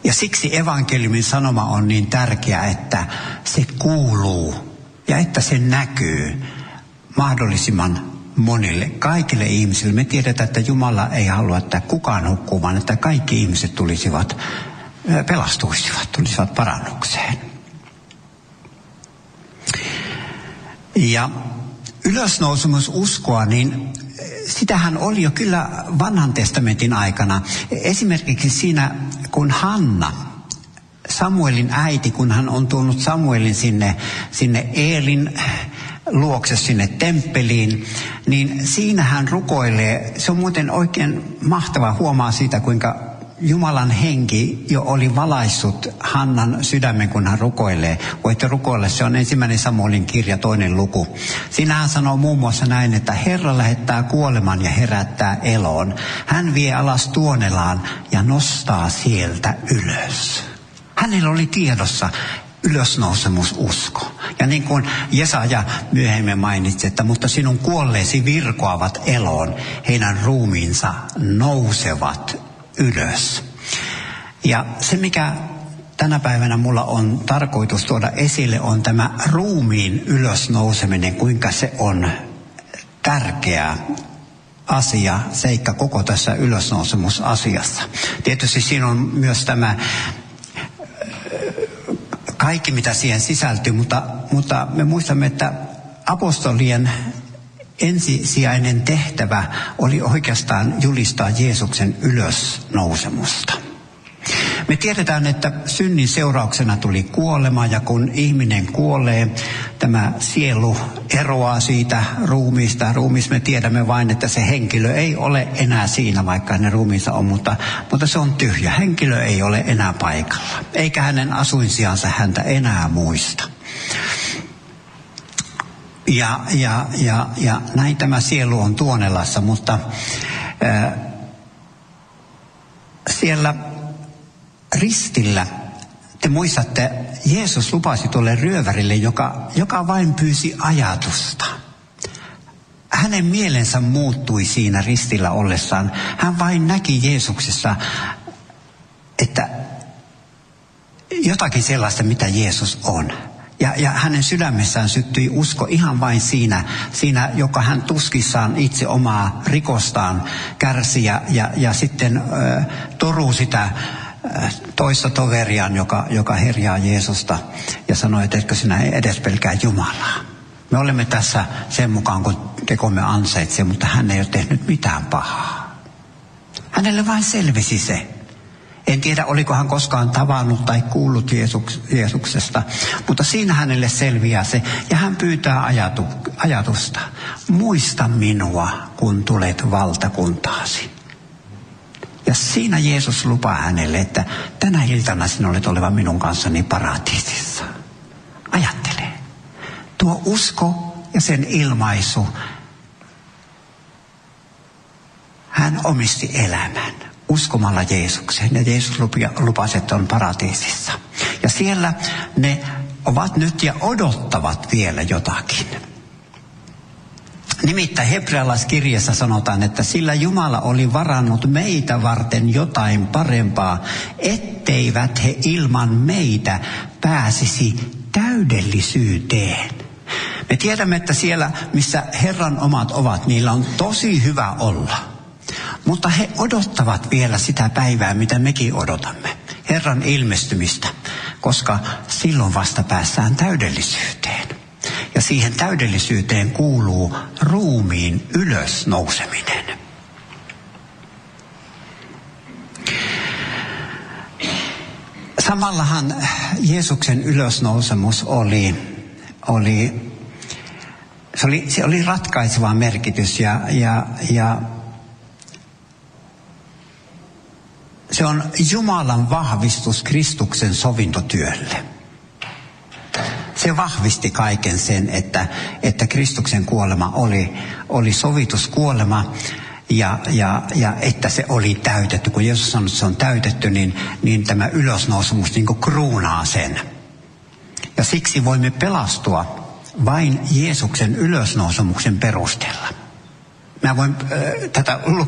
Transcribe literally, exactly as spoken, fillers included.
Ja siksi evankeliumin sanoma on niin tärkeä, että se kuuluu ja että se näkyy mahdollisimman monille, kaikille ihmisille. Me tiedetään, että Jumala ei halua, että kukaan hukkuu, vaan että kaikki ihmiset tulisivat, pelastuisivat, tulisivat parannukseen. Ja ylösnousemususkoa, niin sitähän oli jo kyllä vanhan testamentin aikana. Esimerkiksi siinä, kun Hanna, Samuelin äiti, kun hän on tuonut Samuelin sinne, sinne Eelin luokse sinne temppeliin, niin siinä hän rukoilee. Se on muuten oikein mahtava, huomaa siitä, kuinka Jumalan henki jo oli valaissut Hannan sydämen, kun hän rukoilee. Voitte rukoilla, se on ensimmäinen Samuelin kirja, toinen luku. Siinä hän sanoo muun muassa näin, että Herra lähettää kuoleman ja herättää eloon. Hän vie alas tuonelaan ja nostaa sieltä ylös. Hänellä oli tiedossa ylösnousemususko. Ja niin kuin Jesaja myöhemmin mainitsi, että mutta sinun kuolleesi virkoavat eloon, heidän ruumiinsa nousevat ylös. Ja se, mikä tänä päivänä mulla on tarkoitus tuoda esille, on tämä ruumiin ylösnouseminen, kuinka se on tärkeä asia, seikka koko tässä ylösnousemusasiassa. Tietysti siinä on myös tämä kaikki, mitä siihen sisältyy, mutta, mutta me muistamme, että apostolien ensisijainen tehtävä oli oikeastaan julistaa Jeesuksen ylösnousemusta. Me tiedetään, että synnin seurauksena tuli kuolema, ja kun ihminen kuolee, tämä sielu eroaa siitä ruumiista. Ruumis me tiedämme vain, että se henkilö ei ole enää siinä, vaikka hänen ruumiinsa on, mutta, mutta se on tyhjä. Henkilö ei ole enää paikalla, eikä hänen asuinsijansa häntä enää muista. Ja, ja, ja, ja näin tämä sielu on tuonelassa, mutta ää, siellä ristillä, te muistatte, Jeesus lupasi tuolle ryövärille, joka, joka vain pyysi ajatusta. Hänen mielensä muuttui siinä ristillä ollessaan. Hän vain näki Jeesuksessa, että jotakin sellaista, mitä Jeesus on. Ja, ja hänen sydämessään syttyi usko ihan vain siinä, siinä joka hän tuskissaan itse omaa rikostaan kärsi ja, ja, ja sitten ö, toruu sitä toista toveriaan, joka, joka herjaa Jeesusta ja sanoi, että etkö sinä edes pelkää Jumalaa. Me olemme tässä sen mukaan, kun tekomme ansaitsee, mutta hän ei ole tehnyt mitään pahaa. Hänelle vain selvisi se. En tiedä, oliko hän koskaan tavannut tai kuullut Jeesuks, Jeesuksesta, mutta siinä hänelle selviää se, ja hän pyytää ajatu, ajatusta. Muista minua, kun tulet valtakuntaasi. Ja siinä Jeesus lupaa hänelle, että tänä iltana sinä olet oleva minun kanssani paratiisissa. Ajattele. Tuo usko ja sen ilmaisu, hän omisti elämän uskomalla Jeesukseen. Ja Jeesus lupasi, että on paratiisissa. Ja siellä ne ovat nyt ja odottavat vielä jotakin. Nimittäin hebrealaiskirjassa sanotaan, että sillä Jumala oli varannut meitä varten jotain parempaa, etteivät he ilman meitä pääsisi täydellisyyteen. Me tiedämme, että siellä, missä Herran omat ovat, niillä on tosi hyvä olla. Mutta he odottavat vielä sitä päivää, mitä mekin odotamme. Herran ilmestymistä, koska silloin vasta päästään täydellisyyteen. Ja siihen täydellisyyteen kuuluu ruumiin ylösnouseminen. Samallahan Jeesuksen ylösnousemus oli, oli, se oli, se oli ratkaiseva merkitys ja, ja, ja se on Jumalan vahvistus Kristuksen sovintotyölle. Se vahvisti kaiken sen, että, että Kristuksen kuolema oli, oli sovituskuolema ja, ja, ja että se oli täytetty. Kun Jeesus sanoi, että se on täytetty, niin, niin tämä ylösnousemus niin kuin kruunaa sen. Ja siksi voimme pelastua vain Jeesuksen ylösnousemuksen perusteella. Mä voin äh, tätä